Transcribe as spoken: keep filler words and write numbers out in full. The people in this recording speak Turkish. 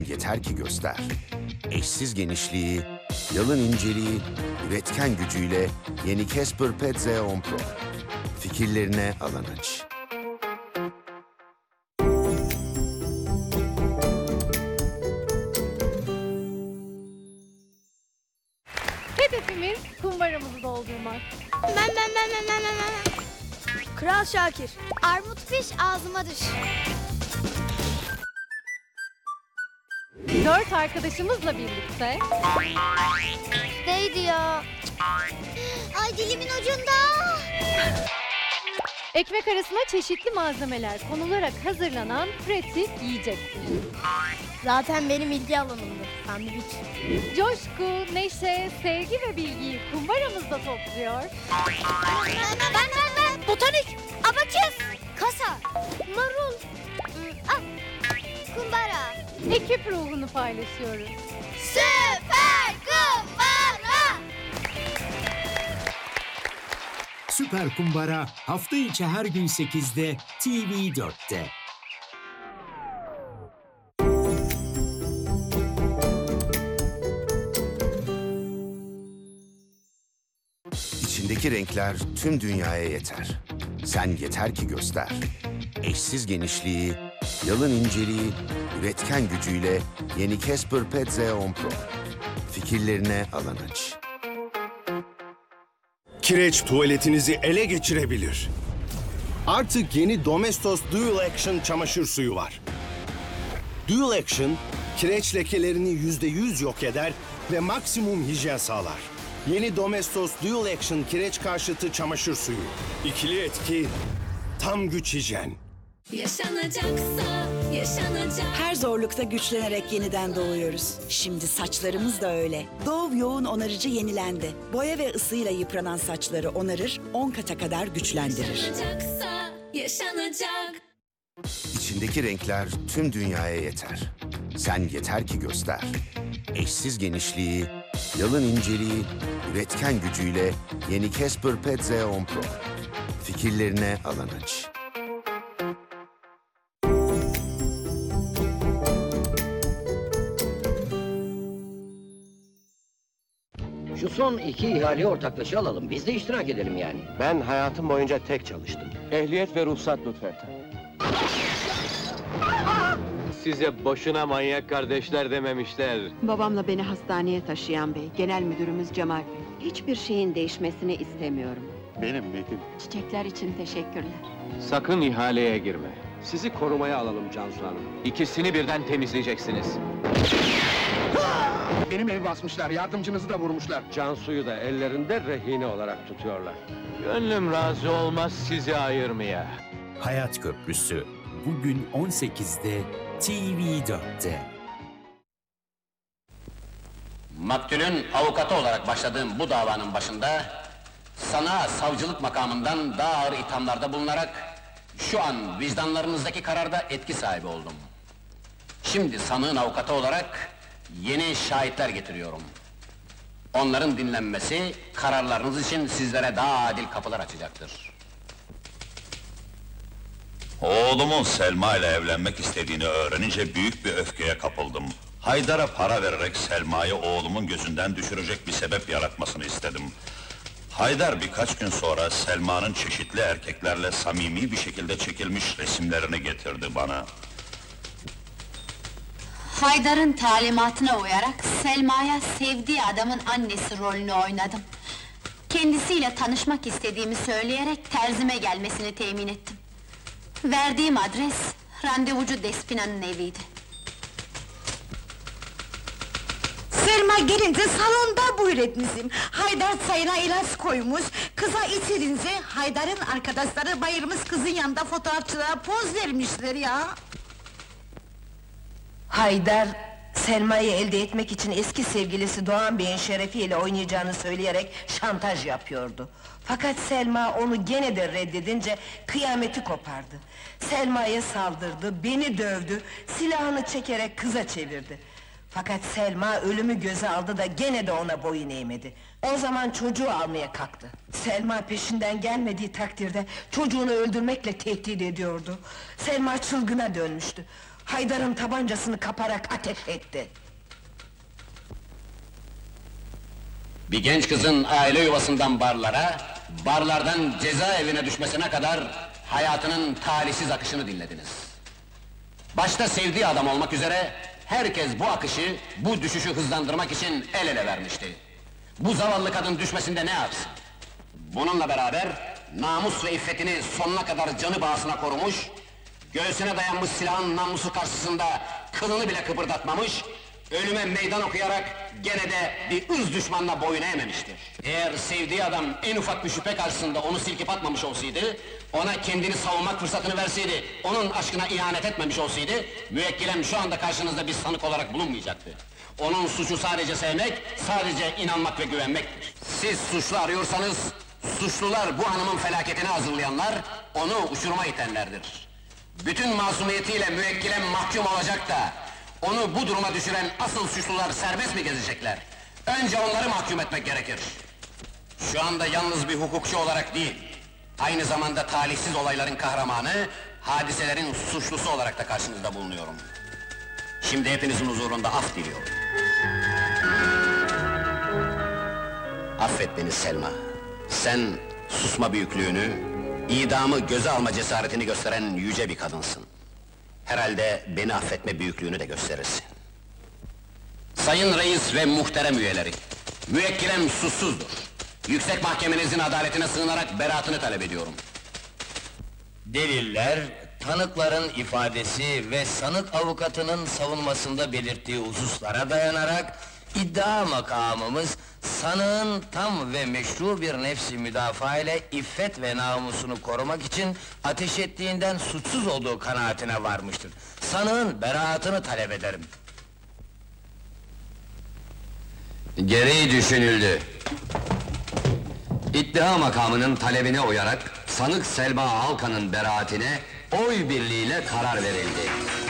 Yeter ki göster. Eşsiz genişliği, yalın inceliği, üretken gücüyle yeni Casper Pet Z on Pro. Fikirlerine alan aç. Hedefimiz kumbaramızı doldurmak. Ben ben ben ben ben ben ben. Kral Şakir. Armut piş ağzıma düş. Dört arkadaşımızla birlikte Neydi ya? Ay dilimin ucunda. ekmek arasına çeşitli malzemeler konularak hazırlanan pratik yiyecektir. Zaten benim ilgi alanımdı. Sandviç. Coşku, neşe, sevgi ve bilgiyi kumbaramızda topluyor. Ben ben ben ben. Botanik. Abaküs. Kasa. Marul. Ah. Kumbara. Ekip ruhunu paylaşıyoruz. Süper kumbara. Süper Kumbara hafta içi her gün sekizde T V dörtte. İçindeki renkler tüm dünyaya yeter. Sen yeter ki göster. Eşsiz genişliği, yalın inceliği, üretken gücüyle yeni Casper Pet Z on Pro. Fikirlerine alan aç. Kireç tuvaletinizi ele geçirebilir. Artık yeni Domestos Dual Action çamaşır suyu var. Dual Action, kireç lekelerini yüzde yüz yok eder ve maksimum hijyen sağlar. Yeni Domestos Dual Action kireç karşıtı çamaşır suyu. İkili etki, tam güç hijyen. Yaşanacaksa yaşanacak. Her zorlukta güçlenerek yeniden doğuyoruz. Şimdi saçlarımız da öyle. Dove yoğun onarıcı yenilendi. Boya ve ısıyla yıpranan saçları onarır, on kata kadar güçlendirir. Yaşanacaksa yaşanacak. İçindeki renkler tüm dünyaya yeter. Sen yeter ki göster. Eşsiz genişliği, yalın inceliği, üretken gücüyle yeni Casper Pet Z on Pro. Fikirlerine alan aç. Şu son iki ihaleyi ortaklaşa alalım. Biz de iştirak edelim yani. Ben hayatım boyunca tek çalıştım. Ehliyet ve ruhsat lütfen. Size boşuna manyak kardeşler dememişler. Babamla beni hastaneye taşıyan bey, genel müdürümüz Cemal Bey. Hiçbir şeyin değişmesini istemiyorum. Benim Metin. Çiçekler için teşekkürler. Sakın ihaleye girme. Sizi korumaya alalım Cansu Hanım. İkisini birden temizleyeceksiniz. Benim evi basmışlar, yardımcınızı da vurmuşlar. Cansu'yu da ellerinde rehine olarak tutuyorlar. Gönlüm razı olmaz sizi ayırmaya. Hayat Köprüsü bugün on sekizde T V dörtte. Maktulün avukatı olarak başladığım bu davanın başında sana savcılık makamından daha ağır ithamlarda bulunarak şu an vicdanlarınızdaki kararda etki sahibi oldum. Şimdi sanığın avukatı olarak yeni şahitler getiriyorum. Onların dinlenmesi kararlarınız için sizlere daha adil kapılar açacaktır. Oğlumun Selma ile evlenmek istediğini öğrenince büyük bir öfkeye kapıldım. Haydar'a para vererek Selma'yı oğlumun gözünden düşürecek bir sebep yaratmasını istedim. Haydar birkaç gün sonra Selma'nın çeşitli erkeklerle samimi bir şekilde çekilmiş resimlerini getirdi bana. Haydar'ın talimatına uyarak Selma'ya sevdiği adamın annesi rolünü oynadım. Kendisiyle tanışmak istediğimi söyleyerek terzime gelmesini temin ettim. Verdiğim adres, randevucu Despina'nın eviydi. Selma gelince salonda buyur etmişim. Haydar çayına ilaç koymuş, kıza içirince Haydar'ın arkadaşları bayılmış kızın yanında fotoğrafçılığa poz vermişler ya. Haydar, Selma'yı elde etmek için eski sevgilisi Doğan Bey'in şerefiyle oynayacağını söyleyerek şantaj yapıyordu. Fakat Selma onu gene de reddedince kıyameti kopardı. Selma'ya saldırdı, beni dövdü, silahını çekerek kıza çevirdi. Fakat Selma ölümü göze aldı da gene de ona boyun eğmedi. O zaman çocuğu almaya kalktı. Selma peşinden gelmediği takdirde çocuğunu öldürmekle tehdit ediyordu. Selma çılgına dönmüştü. Haydar'ın tabancasını kaparak ateş etti. Bir genç kızın aile yuvasından barlara, barlardan cezaevine düşmesine kadar hayatının talihsiz akışını dinlediniz. Başta sevdiği adam olmak üzere herkes bu akışı, bu düşüşü hızlandırmak için el ele vermişti. Bu zavallı kadın düşmesinde ne yapsın? Bununla beraber namus ve iffetini sonuna kadar canı bağısına korumuş, göğsüne dayanmış silahın namlusu karşısında kılını bile kıpırdatmamış, ölüme meydan okuyarak gene de bir ırz düşmanına boyun eğmemiştir. Eğer sevdiği adam en ufak bir şüphe karşısında onu silkip atmamış olsaydı, ona kendini savunmak fırsatını verseydi, onun aşkına ihanet etmemiş olsaydı, müvekkilem şu anda karşınızda bir sanık olarak bulunmayacaktı. Onun suçu sadece sevmek, sadece inanmak ve güvenmektir. Siz suçlu arıyorsanız, suçlular bu hanımın felaketini hazırlayanlar, onu uçuruma itenlerdir. Bütün masumiyetiyle müvekkilem mahkum olacak da, onu bu duruma düşüren asıl suçlular serbest mi gezecekler? Önce onları mahkum etmek gerekir. Şu anda yalnız bir hukukçu olarak değil, aynı zamanda talihsiz olayların kahramanı, hadiselerin suçlusu olarak da karşınızda bulunuyorum. Şimdi hepinizin huzurunda af diliyorum. Affet beni Selma. Sen susma büyüklüğünü, idamı göze alma cesaretini gösteren yüce bir kadınsın. Herhalde beni affetme büyüklüğünü de gösterirsin. Sayın reis ve muhterem üyeleri, müvekkilem suçsuzdur. Yüksek mahkemenizin adaletine sığınarak beraatını talep ediyorum. Deliller, tanıkların ifadesi ve sanık avukatının savunmasında belirttiği hususlara dayanarak iddia makamımız sanığın tam ve meşru bir nefsi müdafaa ile iffet ve namusunu korumak için ateş ettiğinden suçsuz olduğu kanaatine varmıştır. Sanığın beraatını talep ederim. Gereği düşünüldü. İddia makamının talebine uyarak sanık Selma Alkan'ın beraatine oy birliğiyle karar verildi.